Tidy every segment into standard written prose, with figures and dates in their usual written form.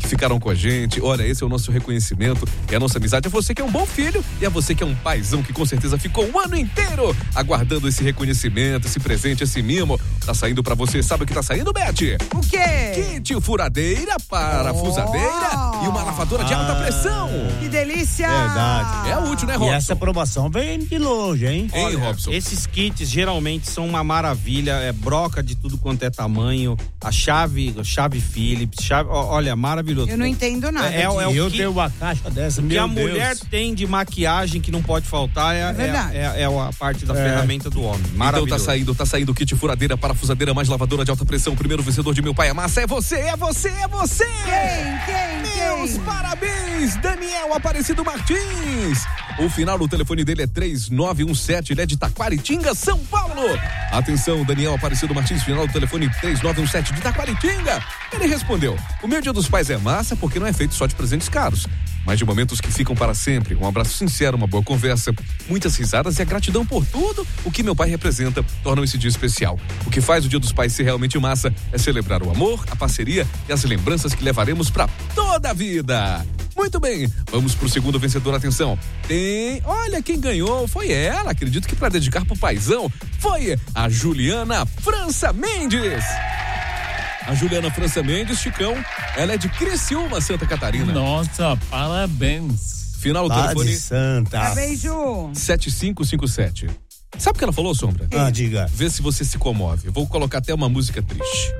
ficaram com a gente. Olha, esse é o nosso reconhecimento, é a nossa amizade. É você que é um bom filho e é você que é um paizão que com certeza ficou o ano inteiro aguardando esse reconhecimento, esse presente, esse mimo. Tá saindo pra você, sabe o que tá saindo, Beth? O quê? Kit furadeira, parafusadeira e uma lavadora de alta pressão. Que delícia! Verdade. É útil, né, Robson? E essa promoção vem de longe, hein? Hein, Robson? Esses kits geralmente são uma maravilha, é broca de tudo quanto é tamanho, a chave Phillips, olha, maravilhoso. Eu não entendo nada. Eu tenho uma caixa dessa, que meu a Deus. mulher tem de maquiagem que não pode faltar é a parte da ferramenta do homem. Maravilhoso. Então tá saindo o kit furadeira, parafusadeira, mais lavadora de alta pressão. O primeiro vencedor de Meu Pai Amassa é você, é você, é você! Quem? Meus parabéns, Daniel Aparecido Martins! O final do telefone dele é 3917, ele é de Taquaritinga, São Paulo. Atenção, Daniel Aparecido Martins, final do telefone 3917 de Taquaritinga. Ele respondeu: o meu Dia dos Pais é massa porque não é feito só de presentes caros, mas de momentos que ficam para sempre. Um abraço sincero, uma boa conversa, muitas risadas e a gratidão por tudo o que meu pai representa tornam esse dia especial. O que faz o Dia dos Pais ser realmente massa é celebrar o amor, a parceria e as lembranças que levaremos para toda a vida. Muito bem, vamos pro segundo vencedor, atenção. Olha quem ganhou, foi ela, acredito que para dedicar pro paizão, foi a Juliana França Mendes. A Juliana França Mendes, Chicão, ela é de Criciúma, Santa Catarina. Nossa, parabéns. Final do telefone Santa. Parabéns, Ju. 7557. Sabe o que ela falou, Sombra? Diga. Vê se você se comove. Vou colocar até uma música triste.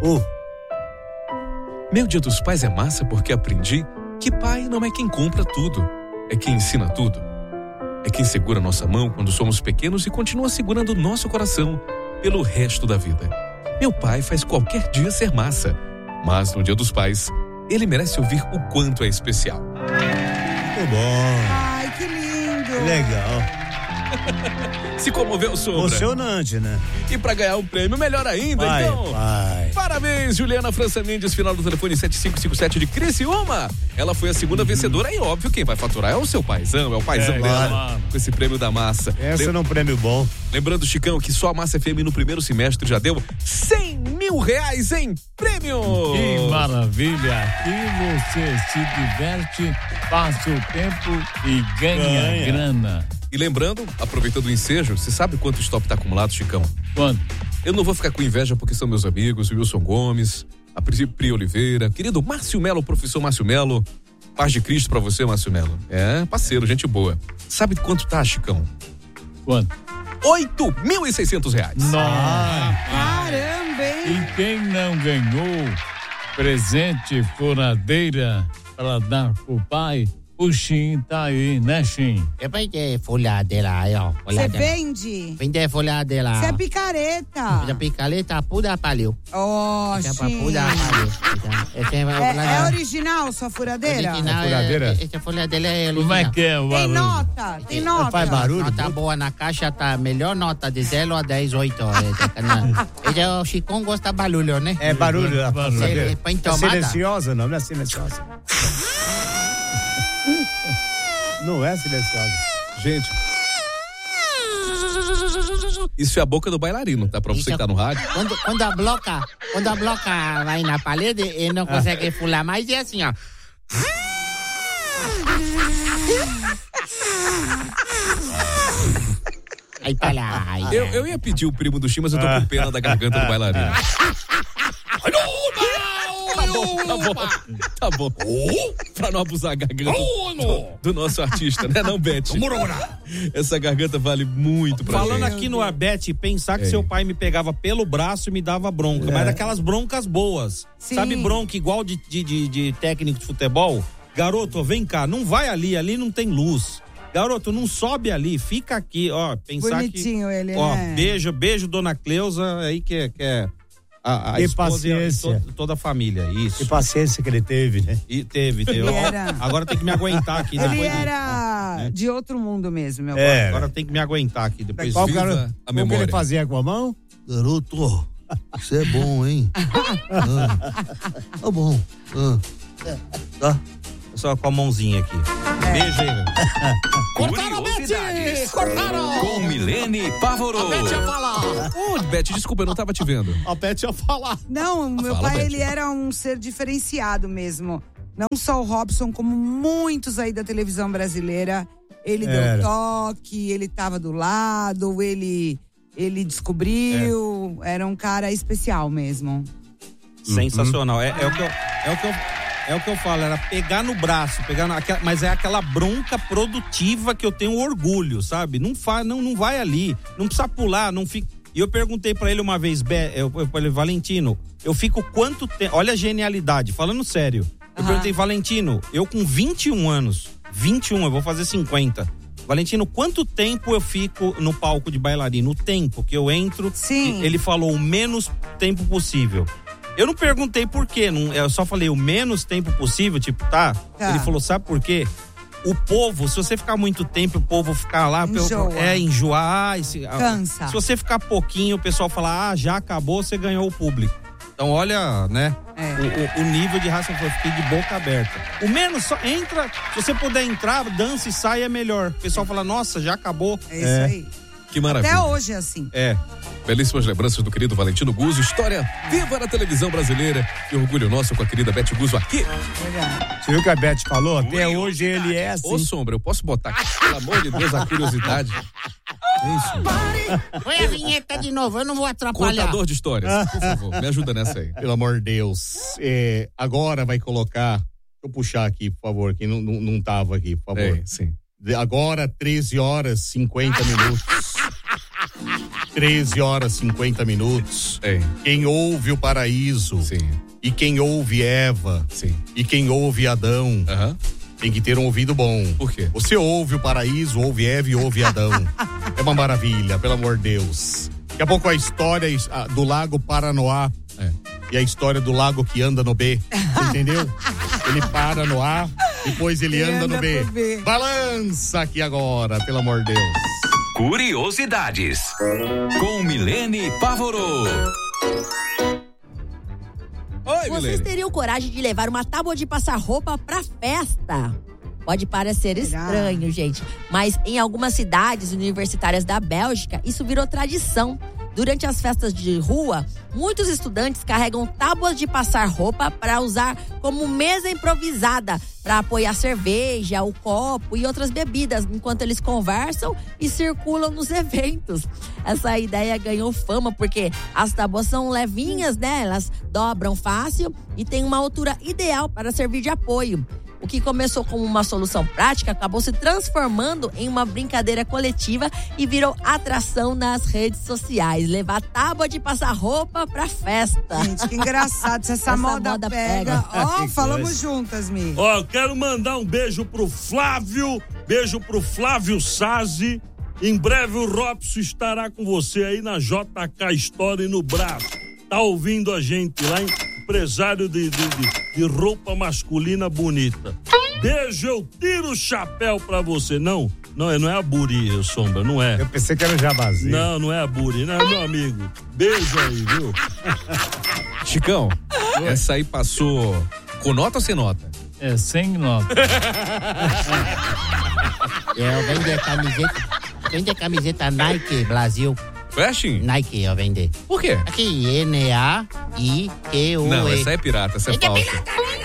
Meu Dia dos Pais é massa porque aprendi que pai não é quem compra tudo, é quem ensina tudo. É quem segura nossa mão quando somos pequenos e continua segurando nosso coração pelo resto da vida. Meu pai faz qualquer dia ser massa, mas no Dia dos Pais, ele merece ouvir o quanto é especial. Muito bom. Ai, que lindo. Legal. Se comoveu, Sombra? Emocionante, né? E pra ganhar um prêmio, melhor ainda, então. Parabéns, Juliana França Mendes, final do telefone 7557 de Criciúma. Ela foi a segunda vencedora e, óbvio, quem vai faturar é o seu paizão, é o paizão dela, com esse prêmio da massa. Essa é um prêmio bom. Lembrando, Chicão, que só a Massa FM no primeiro semestre já deu R$100 mil em prêmio. Que maravilha! Aqui você se diverte, passa o tempo e ganha grana. E lembrando, aproveitando o ensejo, você sabe quanto stop tá acumulado, Chicão? Quanto? Eu não vou ficar com inveja porque são meus amigos, o Wilson Gomes, a Pri Oliveira, querido Márcio Melo, professor Márcio Melo. Paz de Cristo pra você, Márcio Melo. É, parceiro, gente boa. Sabe quanto tá, Chicão? Quanto? R$8.600. Nossa! Caramba, hein? E quem não ganhou presente furadeira para dar pro pai, o Shin tá aí, né, Shin? Eu vender folhadeira aí, ó. Você vende? Vender folhadeira. Você é picareta. Você é picareta, puda pariu. Oh, Shin. É original sua furadeira? Original, furadeira? Essa folhadeira é original. Como é que é o Tem barulho? nota? Tem nota? Faz barulho? Nota boa na caixa, tá melhor nota de 0 a 10, 8. O Chicão gosta de barulho, né? É barulho. A furadeira. Põe É tomada. silenciosa, não é silenciosa. Não é silenciosa. Gente, isso é a boca do bailarino, tá? Pra você que tá no rádio. Quando a bloca vai na parede, ele não consegue pular mais, e assim, ó. Aí tá lá. Eu ia pedir o primo do Chim, mas eu tô com pena da garganta do bailarino. Tá bom. Pra não abusar a garganta do nosso artista, né, não, Beth? Essa garganta vale muito pra Falando gente. aqui no Abete, pensar que seu pai me pegava pelo braço e me dava bronca, mas daquelas broncas boas. Sim. Sabe bronca igual de técnico de futebol? Garoto, vem cá, não vai ali não tem luz. Garoto, não sobe ali, fica aqui, ó, pensar Bonitinho que... ele, ó, né? beijo, dona Cleusa, aí que é a E esposa paciência. e toda a família, isso. Que paciência que ele teve, né? E teve. Ele era- Agora tem que me aguentar aqui. Ele depois era de outro mundo mesmo, meu pai. Agora tem que me aguentar aqui depois. Qual Viva cara, a como que memória. ele fazia com a mão? Garoto, isso é bom, hein? Tá bom. Tá. Só com a mãozinha aqui. Beijo aí. Curiosidades. Cortaram! Com Milene Pavoro. Ô, Beth, desculpa, eu não tava te vendo. A Pet ia falar. Não, meu Fala, pai, Beth. ele era um ser diferenciado mesmo. Não só o Robson, como muitos aí da televisão brasileira. Ele deu toque, ele tava do lado, ele descobriu. Era um cara especial mesmo. Sensacional. É o que eu falo, era pegar no braço, mas é aquela bronca produtiva que eu tenho orgulho, sabe? Não vai ali, não precisa pular, não fica. E eu perguntei pra ele uma vez, eu falei, Valentino, eu fico quanto tempo? Olha a genialidade, falando sério. Eu perguntei, Valentino, eu com 21 anos, eu vou fazer 50. Valentino, quanto tempo eu fico no palco de bailarino? O tempo que eu entro. Sim. Ele falou o menos tempo possível. Eu não perguntei por quê, eu só falei o menos tempo possível, tipo, tá. Ele falou, sabe por quê? O povo, se você ficar muito tempo, o povo ficar lá, enjoar. Cansa. Se você ficar pouquinho, o pessoal fala, já acabou, você ganhou o público. Então, olha, né? O nível de raça, eu fiquei de boca aberta. O menos, só entra, se você puder entrar, dança e sai, é melhor. O pessoal fala, nossa, já acabou. É isso aí. Que maravilha. Até hoje é assim. Belíssimas lembranças do querido Valentino Guzzo. História viva na televisão brasileira. E orgulho nosso com a querida Beth Guzzo aqui. Você viu o que a Beth falou? Até hoje ele é assim. Ô, Sombra, eu posso botar aqui, pelo amor de Deus, a curiosidade. É isso. Põe a vinheta de novo, eu não vou atrapalhar. Contador de histórias, por favor, me ajuda nessa aí. Pelo amor de Deus. Agora vai colocar. Deixa eu puxar aqui, por favor, que não tava aqui, por favor. Sim. Agora, 13 horas 50 minutos. 13 horas 50 minutos. Quem ouve o paraíso. Sim. E quem ouve Eva. Sim. E quem ouve Adão. Tem que ter um ouvido bom. Por quê? Você ouve o paraíso, ouve Eva e ouve Adão. É uma maravilha, pelo amor de Deus. Daqui a pouco a história do Lago Paranoá. E a história do lago que anda no B. Entendeu? Ele para no A, depois ele anda no B. Balança aqui agora, pelo amor de Deus. Curiosidades com Milene Pavorô. Oi, Vocês teriam coragem de levar uma tábua de passar roupa pra festa? Pode parecer estranho, gente, mas em algumas cidades universitárias da Bélgica, isso virou tradição. Durante as festas de rua, muitos estudantes carregam tábuas de passar roupa para usar como mesa improvisada, para apoiar cerveja, o copo e outras bebidas, enquanto eles conversam e circulam nos eventos. Essa ideia ganhou fama porque as tábuas são levinhas, né? Elas dobram fácil e têm uma altura ideal para servir de apoio. O que começou como uma solução prática acabou se transformando em uma brincadeira coletiva e virou atração nas redes sociais. Levar tábua de passar roupa pra festa. Gente, que engraçado. Se essa moda pega. Falamos juntas, Mi. Eu quero mandar um beijo pro Flávio. Beijo pro Flávio Sazi. Em breve o Robson estará com você aí na JK Store no Braço. Tá ouvindo a gente lá, empresário de roupa masculina bonita. Beijo, eu tiro o chapéu pra você. Não é a Buri, Sombra, não é. Eu pensei que era o Jabazinho. Não é a Buri, não é meu amigo. Beijo aí, viu? Chicão, essa aí passou com nota ou sem nota? Sem nota. Eu vendo camiseta Nike Brasil. Fashion? Nike eu vender. Por quê? Aqui, N-A-I-Q-U-E. Não, essa é pirata, essa é falsa.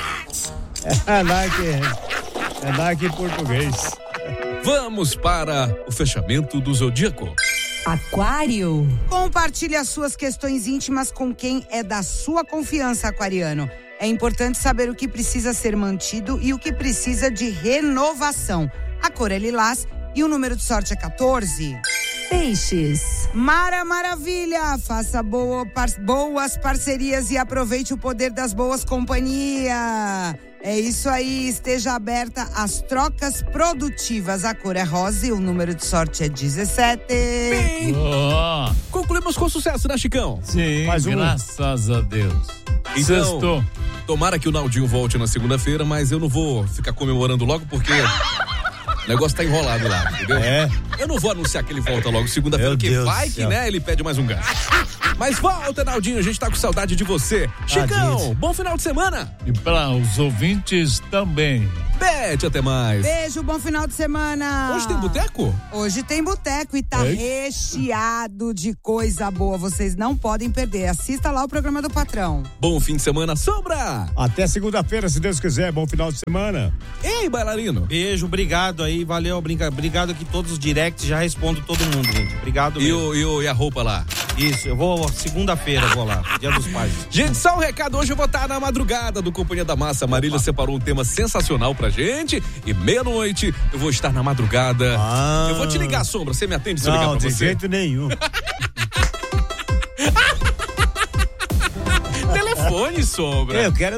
É Nike em português. Vamos para o fechamento do Zodíaco. Aquário. Compartilhe as suas questões íntimas com quem é da sua confiança, aquariano. É importante saber o que precisa ser mantido e o que precisa de renovação. A cor é lilás e o número de sorte é 14. Peixes. Maravilha! Faça boas parcerias e aproveite o poder das boas companhias. É isso aí, esteja aberta às trocas produtivas. A cor é rosa e o número de sorte é 17. Concluímos com sucesso, né, Chicão? Sim, graças a Deus. Então, Sextou. Tomara que o Naldinho volte na segunda-feira, mas eu não vou ficar comemorando logo porque o negócio tá enrolado lá, entendeu? Eu não vou anunciar que ele volta logo segunda-feira, porque vai que, né, ele pede mais um gancho. Mas volta, Naldinho, a gente tá com saudade de você. Chicão, bom final de semana. E para os ouvintes também. Bete, até mais. Beijo, bom final de semana. Hoje tem boteco? Hoje tem boteco e tá recheado de coisa boa. Vocês não podem perder. Assista lá o programa do patrão. Bom fim de semana, Sombra. Até segunda-feira, se Deus quiser. Bom final de semana. Ei, bailarino. Beijo, obrigado aí, valeu, obrigado aqui todos os directs, já respondo todo mundo, gente. Obrigado mesmo. E a roupa lá? Isso, eu vou segunda-feira, vou lá, Dia dos Pais. Gente, só um recado, hoje eu vou estar na madrugada do Companhia da Massa. A Marília separou um tema sensacional pra gente e meia-noite eu vou estar na madrugada. Eu vou te ligar, Sombra, você me atende se eu ligar pra você? Não, de jeito nenhum. Telefone, Sombra. Eu quero